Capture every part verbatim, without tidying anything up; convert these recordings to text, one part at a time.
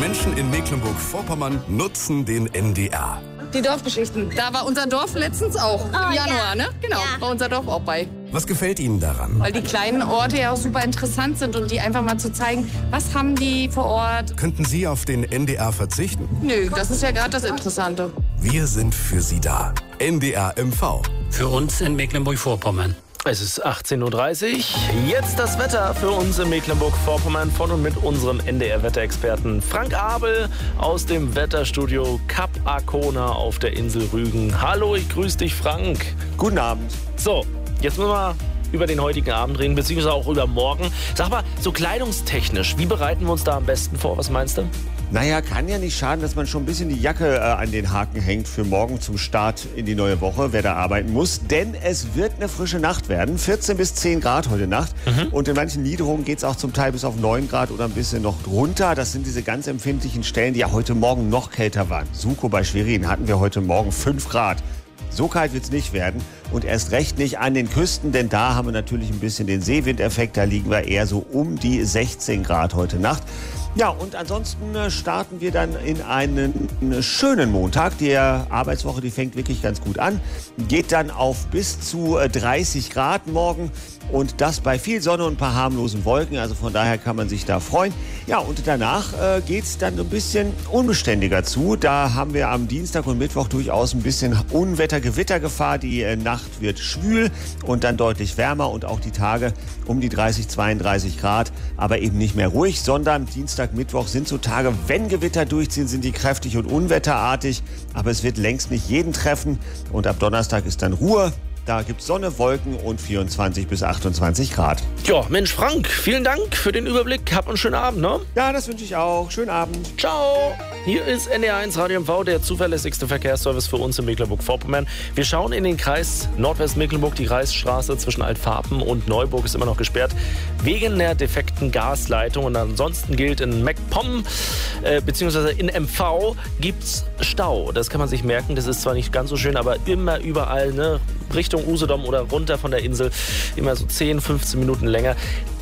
Menschen in Mecklenburg-Vorpommern nutzen den N D R. Die Dorfgeschichten. Da war unser Dorf letztens auch. Im Oh, Januar, ja. ne? Genau, Ja. war unser Dorf auch bei. Was gefällt Ihnen daran? Weil die kleinen Orte ja auch super interessant sind und die einfach mal zu zeigen, was haben die vor Ort. Könnten Sie auf den N D R verzichten? Nö, das ist ja gerade das Interessante. Wir sind für Sie da. N D R M V. Für uns in Mecklenburg-Vorpommern. Es ist achtzehn Uhr dreißig. Jetzt das Wetter für uns in Mecklenburg-Vorpommern von und mit unserem N D R-Wetterexperten Frank Abel aus dem Wetterstudio Kap Arkona auf der Insel Rügen. Hallo, ich grüße dich, Frank. Guten Abend. So, jetzt müssen wir über den heutigen Abend reden, beziehungsweise auch über morgen. Sag mal, so kleidungstechnisch, wie bereiten wir uns da am besten vor? Was meinst du? Naja, kann ja nicht schaden, dass man schon ein bisschen die Jacke äh, an den Haken hängt für morgen zum Start in die neue Woche, wer da arbeiten muss. Denn es wird eine frische Nacht werden. vierzehn bis zehn Grad heute Nacht. Mhm. Und in manchen Niederungen geht es auch zum Teil bis auf neun Grad oder ein bisschen noch drunter. Das sind diese ganz empfindlichen Stellen, die ja heute Morgen noch kälter waren. Suko bei Schwerin hatten wir heute Morgen fünf Grad. So kalt wird es nicht werden und erst recht nicht an den Küsten, denn da haben wir natürlich ein bisschen den Seewindeffekt. Da liegen wir eher so um die sechzehn Grad heute Nacht. Ja, und ansonsten starten wir dann in einen schönen Montag. Die Arbeitswoche, die fängt wirklich ganz gut an. Geht dann auf bis zu dreißig Grad morgen und das bei viel Sonne und ein paar harmlosen Wolken. Also von daher kann man sich da freuen. Ja, und danach äh, geht es dann ein bisschen unbeständiger zu. Da haben wir am Dienstag und Mittwoch durchaus ein bisschen Unwetter-Gewittergefahr. Die äh, Nacht wird schwül und dann deutlich wärmer und auch die Tage um die dreißig, zweiunddreißig Grad. Aber eben nicht mehr ruhig, sondern Dienstag, Mittwoch sind so Tage, wenn Gewitter durchziehen, sind die kräftig und unwetterartig. Aber es wird längst nicht jeden treffen. Und ab Donnerstag ist dann Ruhe. Da gibt es Sonne, Wolken und vierundzwanzig bis achtundzwanzig Grad. Ja, Mensch, Frank, vielen Dank für den Überblick. Hab einen schönen Abend, ne? Ja, das wünsche ich auch. Schönen Abend. Ciao. Hier ist N D R eins Radio M V, der zuverlässigste Verkehrsservice für uns in Mecklenburg-Vorpommern. Wir schauen in den Kreis Nordwest-Mecklenburg. Die Kreisstraße zwischen Altfarben und Neuburg ist immer noch gesperrt wegen der defekten Gasleitung. Und ansonsten gilt in MacPom äh, bzw. in M V gibt's Stau. Das kann man sich merken. Das ist zwar nicht ganz so schön, aber immer überall, ne? Richtung Usedom oder runter von der Insel, immer so zehn, fünfzehn Minuten länger.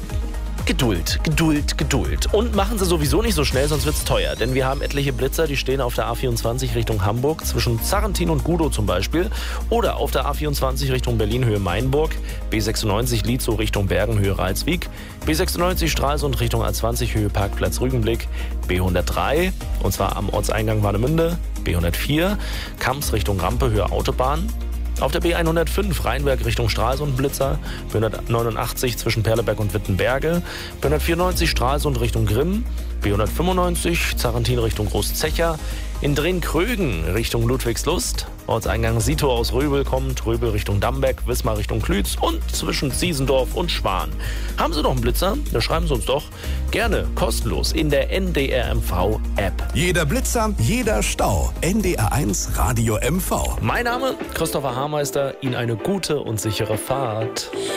Geduld, Geduld, Geduld. Und machen Sie sowieso nicht so schnell, sonst wird's teuer. Denn wir haben etliche Blitzer, die stehen auf der A vierundzwanzig Richtung Hamburg, zwischen Zarrentin und Gudow zum Beispiel. Oder auf der A vierundzwanzig Richtung Berlin, Höhe Mainburg. B sechsundneunzig Lietzow Richtung Bergen, Höhe Ralswiek. B sechsundneunzig Stralsund Richtung A zwanzig, Höhe Parkplatz Rügenblick. B hundertdrei, und zwar am Ortseingang Warnemünde. B hundertvier, Kamps Richtung Rampe, Höhe Autobahn. Auf der B hundertfünf Rheinberg Richtung Stralsund Blitzer, B hundertneunundachtzig zwischen Perleberg und Wittenberge, B hundertvierundneunzig Stralsund Richtung Grimm, B hundertfünfundneunzig Zarrentin Richtung Großzecher, in Drehn-Krögen Richtung Ludwigslust, Ortseingang Sito aus Röbel kommt, Röbel Richtung Damberg, Wismar Richtung Klütz und zwischen Siesendorf und Schwan. Haben Sie noch einen Blitzer? Dann schreiben Sie uns doch gerne kostenlos in der N D R M V App. Jeder Blitzer, jeder Stau. N D R eins Radio M V. Mein Name Christopher Haarmeister. Ihnen eine gute und sichere Fahrt.